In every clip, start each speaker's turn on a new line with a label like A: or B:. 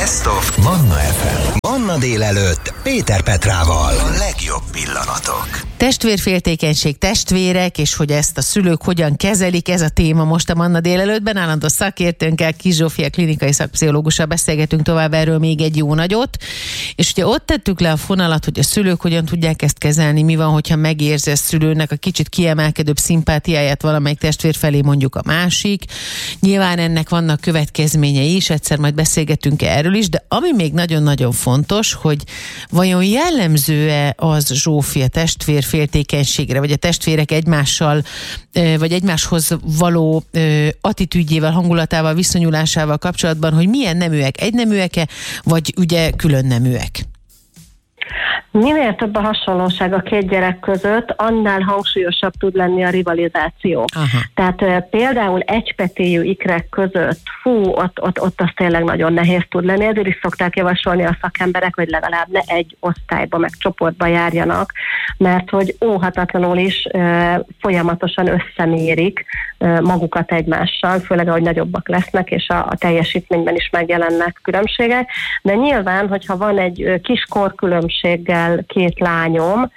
A: Best of Manna FM. Manna délelőtt Péter Petrával. A legjobb pillanatok.
B: Testvérféltékenység, testvérek, és hogy ezt a szülők hogyan kezelik, ez a téma most a Manna délelőttben. Állandó szakértőnkkel, Kis Zsófia klinikai szakpszichológussal beszélgetünk tovább erről még egy jó nagyot. És ugye ott tettük le a fonalat, hogy a szülők hogyan tudják ezt kezelni, mi van, hogyha megérzi a szülőnek a kicsit kiemelkedőbb szimpátiáját valamelyik testvér felé, mondjuk a másik. Nyilván ennek vannak következményei is, egyszer majd beszélgetünk erről is, de ami még nagyon-nagyon fontos, hogy vajon jellemző-e az, Zsófia, testvérféltékenységre, vagy a testvérek egymással, vagy egymáshoz való attitűdjével, hangulatával, viszonyulásával kapcsolatban, hogy milyen neműek, egyneműek-e, vagy ugye külön neműek?
C: Minél több a hasonlóság a két gyerek között, annál hangsúlyosabb tud lenni a rivalizáció. Aha. Tehát például egypetéjű ikrek között, ott az tényleg nagyon nehéz tud lenni, ezért is szokták javasolni a szakemberek, hogy legalább ne egy osztályba, meg csoportba járjanak, mert hogy óhatatlanul is folyamatosan összemérik magukat egymással, főleg ahogy nagyobbak lesznek, és a teljesítményben is megjelennek különbségek, de nyilván, hogyha van egy kis korkülönbséggel két lányom,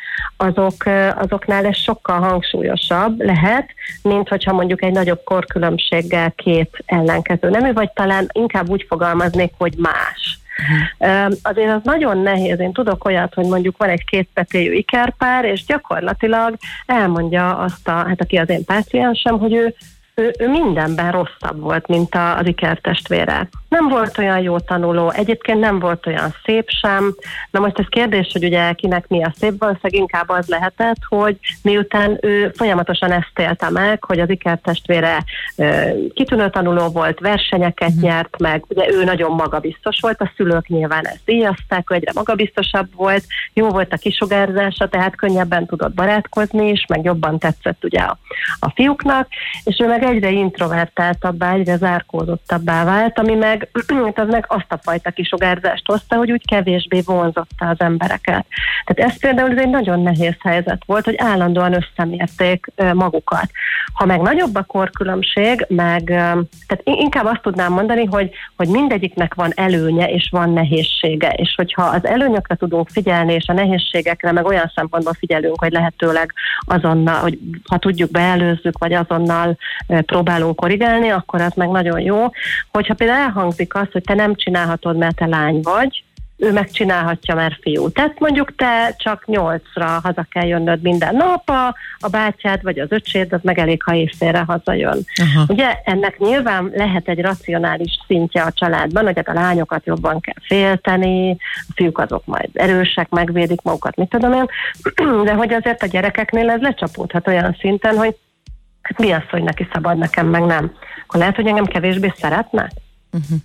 C: azoknál ez sokkal hangsúlyosabb lehet, mint hogyha mondjuk egy nagyobb korkülönbséggel két ellenkező nemű, vagy talán inkább úgy fogalmaznék, hogy más. Azért az nagyon nehéz. Én tudok olyat, hogy mondjuk van egy kétpetéjű ikerpár, és gyakorlatilag elmondja azt aki az én páciensem, hogy ő mindenben rosszabb volt, mint az ikertestvére. Nem volt olyan jó tanuló, egyébként nem volt olyan szép sem. Na most ez kérdés, hogy ugye kinek mi a szép, valószínűleg inkább az lehetett, hogy miután ő folyamatosan ezt élte meg, hogy az ikertestvére kitűnő tanuló volt, versenyeket nyert meg, ugye ő nagyon magabiztos volt, a szülők nyilván ezt díjazták, hogy egyre magabiztosabb volt, jó volt a kisugárzása, tehát könnyebben tudott barátkozni is, meg jobban tetszett ugye a fiúknak, és ő meg egyre introvertáltabbá, egyre zárkózottabbá vált, ami meg azt a fajta kisugárzást hozta, hogy úgy kevésbé vonzotta az embereket. Tehát ez például egy nagyon nehéz helyzet volt, hogy állandóan összemérték magukat. Ha meg nagyobb a korkülönbség, tehát inkább azt tudnám mondani, hogy mindegyiknek van előnye és van nehézsége, és hogyha az előnyökre tudunk figyelni, és a nehézségekre meg olyan szempontból figyelünk, hogy lehetőleg azonnal, hogy ha tudjuk beelőzzük, vagy azonnal próbálunk korrigálni, akkor az meg nagyon jó. Hogyha például elhangzik az, hogy te nem csinálhatod, mert te lány vagy, ő megcsinálhatja, mert fiú. Tehát mondjuk te csak 8-ra haza kell jönnöd minden nap, a bátyád vagy az öcséd, az meg elég, ha éjszélre hazajön. Aha. Ugye ennek nyilván lehet egy racionális szintje a családban, hogy a lányokat jobban kell félteni, a fiúk azok majd erősek, megvédik magukat, mit tudom én, de hogy azért a gyerekeknél ez lecsapódhat olyan szinten, hogy mi az, hogy neki szabad, nekem meg nem. Akkor lehet, hogy engem kevésbé szeretne?
B: Uh-huh.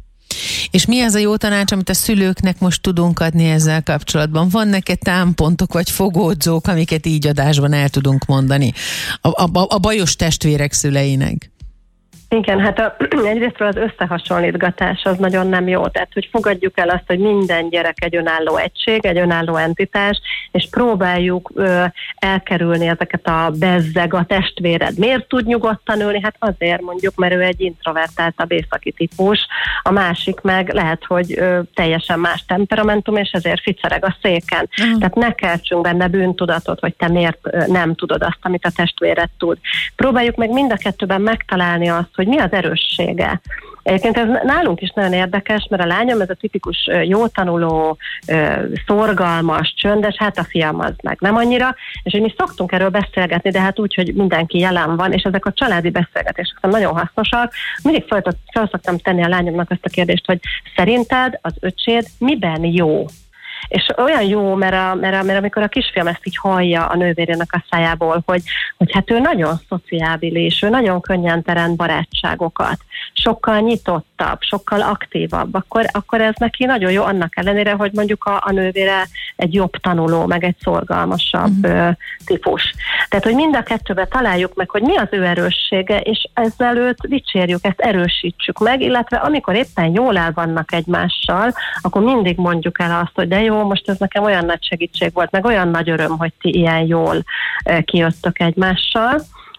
B: És mi az a jó tanács, amit a szülőknek most tudunk adni ezzel kapcsolatban? Vannak-e támpontok vagy fogódzók, amiket így adásban el tudunk mondani a bajos testvérek szüleinek?
C: Igen, hát egyrésztről az összehasonlítgatás az nagyon nem jó. Tehát, hogy fogadjuk el azt, hogy minden gyerek egy önálló egység, egy önálló entitás, és próbáljuk elkerülni ezeket a bezzeg a testvéred. Miért tud nyugodtan ülni? Hát azért mondjuk, mert ő egy introvertáltabb északi típus, a másik meg lehet, hogy teljesen más temperamentum, és ezért ficereg a széken. Tehát ne keltsünk benne bűntudatot, hogy te miért nem tudod azt, amit a testvéred tud. Próbáljuk meg mind a kettőben megtalálni azt, hogy mi az erőssége. Egyébként ez nálunk is nagyon érdekes, mert a lányom ez a tipikus jó tanuló, szorgalmas, csöndes, hát a fiam az meg nem annyira, és hogy mi szoktunk erről beszélgetni, de hát úgy, hogy mindenki jelen van, és ezek a családi beszélgetések nagyon hasznosak. Mindig fel szoktam tenni a lányomnak azt a kérdést, hogy szerinted az öcséd miben jó? És olyan jó, mert amikor a kisfiam ezt így hallja a nővérének a szájából, hogy hát ő nagyon szociábilis, ő nagyon könnyen teremt barátságokat, sokkal nyitottabb, sokkal aktívabb, akkor ez neki nagyon jó, annak ellenére, hogy mondjuk a nővére egy jobb tanuló, meg egy szorgalmasabb típus. Tehát, hogy mind a kettőben találjuk meg, hogy mi az ő erőssége, és ezzel őt dicsérjük, ezt erősítsük meg, illetve amikor éppen jól el vannak egymással, akkor mindig mondjuk el azt, hogy de jó, most ez nekem olyan nagy segítség volt, meg olyan nagy öröm, hogy ti ilyen jól kijöttök egymással.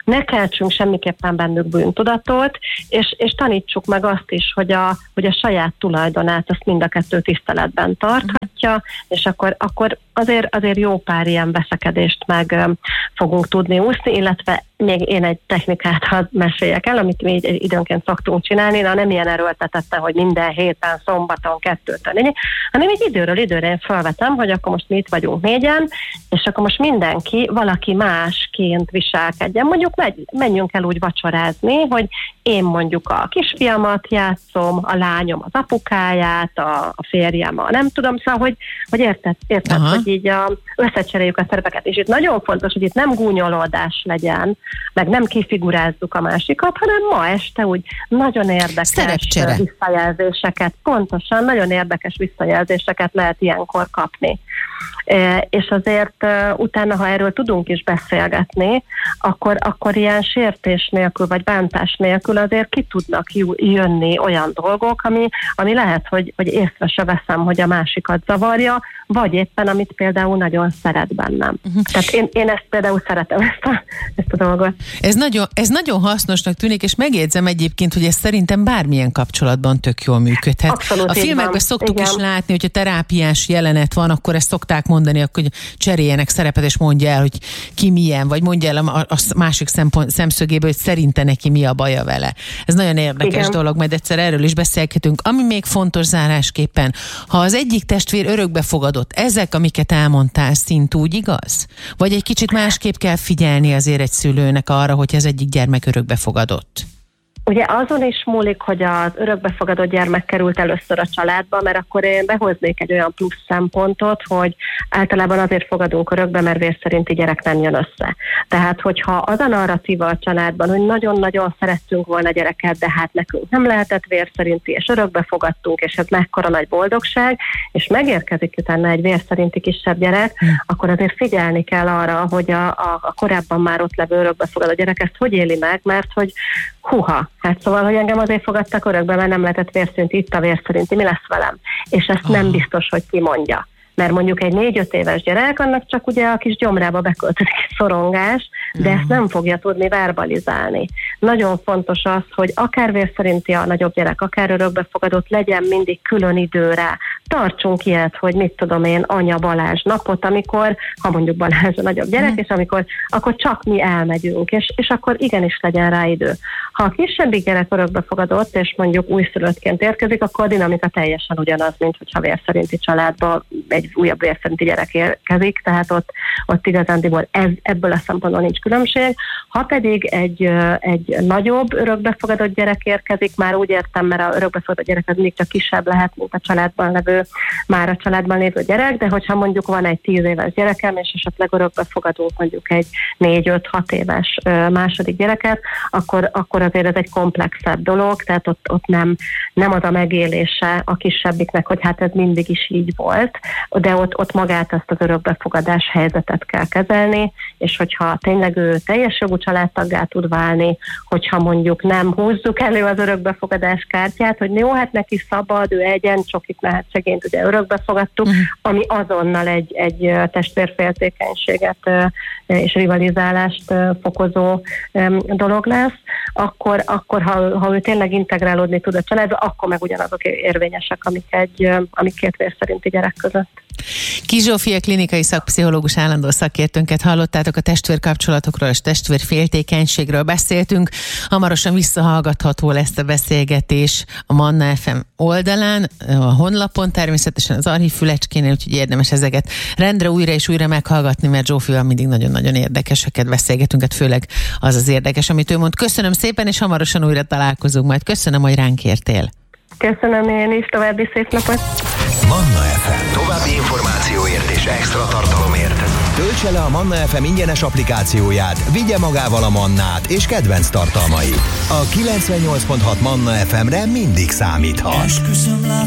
C: ne keltsünk semmiképpen bennük bűntudatot, és tanítsuk meg azt is, hogy a saját tulajdonát azt mind a kettő tiszteletben tarthatja, és akkor azért jó pár ilyen veszekedést meg fogunk tudni úszni, illetve még én egy technikát hadd meséljek el, amit mi időnként szoktunk csinálni, de nem ilyen erőltetetten, hogy minden héten, szombaton 2-től 4, hanem így időről időre én felvetem, hogy akkor most mi itt vagyunk 4-en, és akkor most mindenki valaki másként viselkedjen. Mondjuk menjünk el úgy vacsorázni, hogy én mondjuk a kisfiamat játszom, a lányom az apukáját, a férjem nem tudom, szóval, hogy érted hogy így összecseréljük a szerepeket. És itt nagyon fontos, hogy itt nem gúnyolódás legyen, meg nem kifigurázzuk a másikat, hanem ma este úgy nagyon érdekes visszajelzéseket, pontosan nagyon érdekes visszajelzéseket lehet ilyenkor kapni. És azért utána, ha erről tudunk is beszélgetni, akkor ilyen sértés nélkül, vagy bántás nélkül azért ki tudnak jönni olyan dolgok, ami lehet, hogy észre se veszem, hogy a másikat zavarja, vagy éppen, amit például nagyon szeret bennem. Tehát én ezt például szeretem, ezt a dolgot.
B: Ez nagyon hasznosnak tűnik, és megjegyzem egyébként, hogy ez szerintem bármilyen kapcsolatban tök jól működhet.
C: Abszolút,
B: a filmekben szoktuk
C: igen.
B: is látni, hogyha terápiás jelenet van, akkor ezt szokták mondani, akkor cseréljenek szerepet, és mondja el, hogy ki milyen, vagy mondja el a másik szemszögéből, hogy szerinte neki mi a baja vele. Ez nagyon érdekes dolog, majd egyszer erről is beszélgetünk. Ami még fontos zárásképpen, ha az egyik testvér örökbefogadott, ezek, amiket elmondtál, szintúgy igaz? Vagy egy kicsit másképp kell figyelni azért egy szülőnek arra, hogy az egyik gyermek örökbefogadott?
C: Ugye azon is múlik, hogy az örökbefogadott gyermek került először a családba, mert akkor én behoznék egy olyan plusz szempontot, hogy általában azért fogadunk örökbe, mert vér szerinti gyerek nem jön össze. Tehát, hogyha az a narratíva a családban, hogy nagyon-nagyon szerettünk volna gyereket, de hát nekünk nem lehetett vér szerinti, és örökbefogadtunk, és ez mekkora nagy boldogság, és megérkezik utána egy vér szerinti kisebb gyerek, akkor azért figyelni kell arra, hogy a korábban már ott levő örökbefogadott gyerek ezt hogy éli meg, mert hogy hát szóval, hogy engem azért fogadtak örökbe, mert nem lehetett vérszerinti, itt a vérszerinti, mi lesz velem? És ezt nem biztos, hogy kimondja. Mert mondjuk egy 4-5 éves gyerek, annak csak ugye a kis gyomrába beköltözik egy szorongás, de ezt nem fogja tudni verbalizálni. Nagyon fontos az, hogy akár vérszerinti a nagyobb gyerek, akár örökbefogadott, legyen mindig külön időre. Tartsunk ilyet, hogy mit tudom én, anya Balázs napot, amikor, ha mondjuk Balázs a nagyobb gyerek, és akkor csak mi elmegyünk, és akkor igenis legyen rá idő. Ha a kisebbik gyerek örökbefogadott, és mondjuk újszülöttként érkezik, akkor a dinamika teljesen ugyanaz, mint hogyha vérszerinti családba egy újabb vérszerinti gyerek érkezik, tehát ott igazándiból ebből a szempontból nincs különbség. Ha pedig egy nagyobb örökbefogadott gyerek érkezik, már úgy értem, mert a örökbefogadott gyerek az még csak kisebb lehet, mint a családban lévő gyerek, de hogyha mondjuk van egy 10 éves gyerekem, és esetleg örökbefogadunk mondjuk egy 4-5-6 éves második gyereket, akkor azért ez egy komplexebb dolog, tehát ott nem az a megélése a kisebbiknek, hogy hát ez mindig is így volt, de ott magát ezt az örökbefogadás helyzetet kell kezelni, és hogyha tényleg ő teljes jogú családtaggá tud válni, hogyha mondjuk nem húzzuk elő az örökbefogadás kártyát, hogy jó, hát neki szabad, ő egyen csokit, mert hát szegényt ugye örökbefogadtuk, ami azonnal egy testvérféltékenységet és rivalizálást fokozó dolog lesz, akkor ha ő tényleg integrálódni tud a családba, akkor meg ugyanazok érvényesek, amik két vér szerinti gyerek között.
B: Kiss Zsófia klinikai szakpszichológus állandó szakértőnket hallottátok, a testvérkapcsolatokról és testvérféltékenységről beszéltünk. Hamarosan visszahallgatható lesz a beszélgetés a Manna FM oldalán, a honlapon, természetesen az archívfülecskénél, úgyhogy érdemes ezeket rendre újra és újra meghallgatni, mert Zsófival mindig nagyon-nagyon érdekeseket beszélgetünk, hát főleg az érdekes, amit ő mond. Köszönöm szépen, és hamarosan újra találkozunk majd. Köszönöm, hogy ránk értél.
C: Köszönöm én is, további szép napot!
A: Manna FM. További információért és extra tartalomért töltse le a Manna FM ingyenes applikációját, vigye magával a Mannát és kedvenc tartalmait. A 98.6 Manna FM-re mindig számíthat.